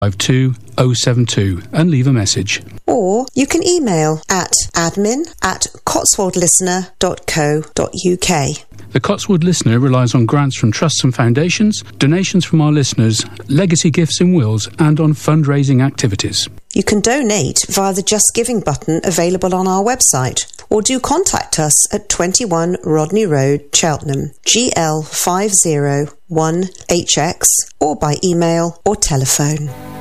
5272 and leave a message. Or you can email at admin@cotswoldlistener.co.uk. The Cotswold Listener relies on grants from trusts and foundations, donations from our listeners, legacy gifts and wills, and on fundraising activities. You can donate via the Just Giving button available on our website, or do contact us at 21 Rodney Road, Cheltenham, GL501HX, or by email or telephone.